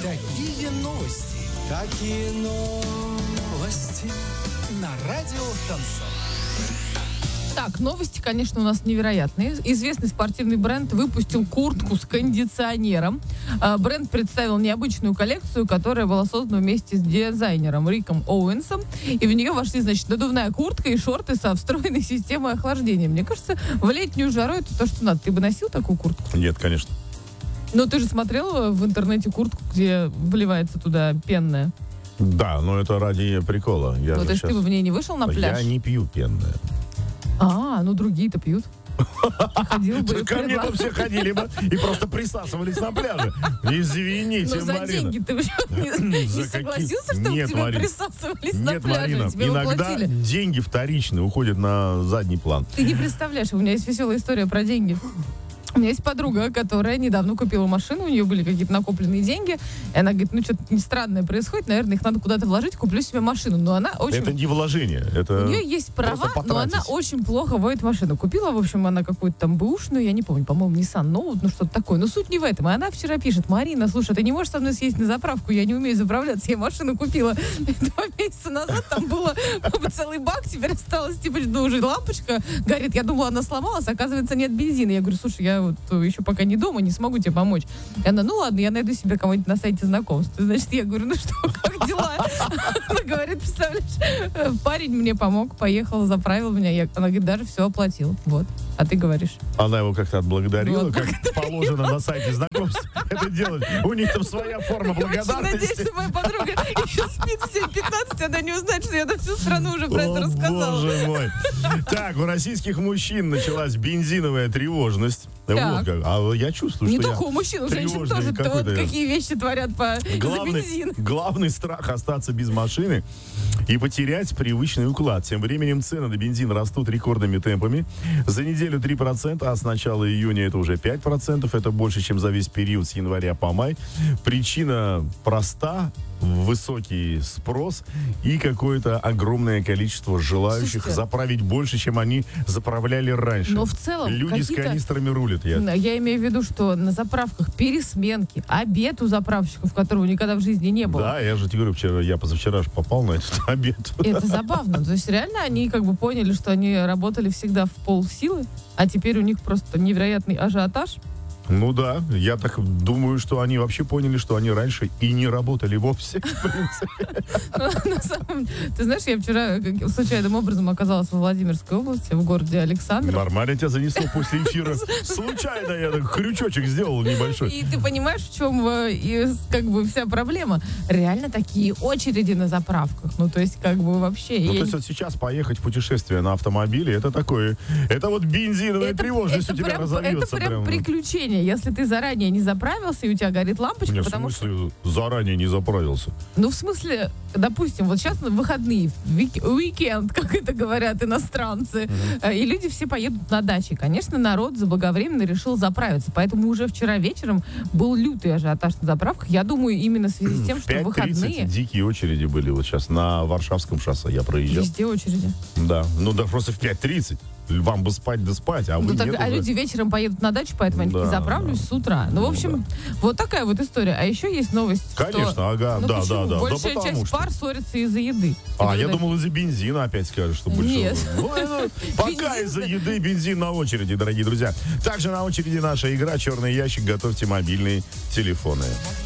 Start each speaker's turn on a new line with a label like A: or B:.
A: Такие новости. Какие новости. На радио Шансон.
B: Так, новости, конечно, у нас невероятные. Известный спортивный бренд выпустил куртку с кондиционером. Бренд представил необычную коллекцию, которая была создана вместе с дизайнером Риком Оуэнсом. И в нее вошли, значит, надувная куртка и шорты со встроенной системой охлаждения. Мне кажется, в летнюю жару это то, что надо. Ты бы носил такую куртку?
C: Нет, конечно.
B: Но ты же смотрел в интернете куртку, где вливается туда пенная?
C: Да, но это ради прикола.
B: Ну, то есть ты бы в ней не вышел на пляж?
C: Я не пью пенное.
B: Ну другие-то пьют. Ходил бы и
C: ко мне бы все ходили бы и просто присасывались на пляже. Извините,
B: но за
C: Марина.
B: деньги ты не согласился, чтобы
C: Нет,
B: тебе
C: Марина.
B: присасывались на пляже?
C: Марина,
B: Тебе
C: иногда
B: уплатили?
C: деньги вторичные уходят на задний план.
B: Ты не представляешь, у меня есть веселая история про деньги. У меня есть подруга, которая недавно купила машину, у нее были какие-то накопленные деньги, и она говорит, что-то странное происходит, наверное, их надо куда-то вложить, куплю себе машину. Но она очень...
C: Это не вложение, это...
B: У нее есть права, но она
C: потратить.
B: очень плохо водит машину. Купила, в общем, она какую-то там бэушную, я не помню, по-моему, Nissan Note, что-то такое. Но суть не в этом. И она вчера пишет: Марина, слушай, ты не можешь со мной съездить на заправку, я не умею заправляться, я машину купила 2 месяца назад, там было целый бак, теперь осталась, уже лампочка горит. Я думала, она сломалась, оказывается, нет бензина. Я говорю, слушай, я вот еще пока не дома, не смогу тебе помочь. И она, ладно, я найду себе кого-нибудь на сайте знакомств. Значит, я говорю, что, как дела? Она говорит, представляешь, парень мне помог, поехал, заправил меня. Она говорит, даже все оплатил. Вот. А ты говоришь?
C: Она его как-то отблагодарила,
B: Вот,
C: как положено на сайте знакомств это делать. У них там своя форма благодарности.
B: Я очень надеюсь, что моя подруга еще спит в 7:15, она не узнает, что я на всю страну уже про это рассказала.
C: Боже мой. Так, у российских мужчин началась бензиновая тревожность. Вот как. А я чувствую,
B: не
C: что
B: только у мужчин, у женщин тоже вот какие вещи творят за бензин.
C: Главный страх остаться без машины и потерять привычный уклад. Тем временем цены на бензин растут рекордными темпами. За неделю 3%, а с начала июня это уже 5%. Это больше, чем за весь период с января по май. Причина проста. Высокий спрос и какое-то огромное количество желающих заправить больше, чем они заправляли раньше.
B: Но в целом
C: люди с канистрами рулят.
B: Я имею в виду, что на заправках пересменки, обед у заправщиков, которого никогда в жизни не было.
C: Да, я же тебе говорю, я позавчера же попал на этот обед.
B: Это забавно. То есть реально они поняли, что они работали всегда в полсилы, а теперь у них просто невероятный ажиотаж.
C: Ну да, я так думаю, что они вообще поняли, что они раньше и не работали вовсе, в принципе.
B: Ты знаешь, я вчера случайным образом оказалась во Владимирской области, в городе Александров.
C: Нормально тебя занесло после эфира. Случайно я так крючочек сделал небольшой.
B: И ты понимаешь, в чем вся проблема? Реально такие очереди на заправках. Ну, то есть, вообще...
C: Ну, то есть, вот сейчас поехать в путешествие на автомобиле, это такое... Это вот бензиновая тревожность у тебя разовьется.
B: Это прям приключение. Если ты заранее не заправился, и у тебя горит лампочка,
C: нет, потому что... заранее не заправился?
B: Ну, в смысле, допустим, вот сейчас на выходные, уикенд, как это говорят иностранцы, и люди все поедут на дачи. Конечно, народ заблаговременно решил заправиться, поэтому уже вчера вечером был лютый ажиотаж на заправках. Я думаю, именно в связи с тем, что в выходные...
C: дикие очереди были вот сейчас на Варшавском шоссе, я проезжал.
B: Везде очереди.
C: Да, просто в 5:30. Вам бы спать да спать, а вы нет.
B: А люди вечером поедут на дачу, поэтому они такие, заправлюсь с утра. Ну, в общем, вот такая вот история. А еще есть новость,
C: конечно,
B: что...
C: ага, да.
B: Большая часть пар ссорится из-за еды.
C: Я думал, из-за бензина опять скажешь, что больше.
B: Нет.
C: Пока из-за еды бензин на очереди, дорогие друзья. Также на очереди наша игра «Черный ящик». Готовьте мобильные телефоны.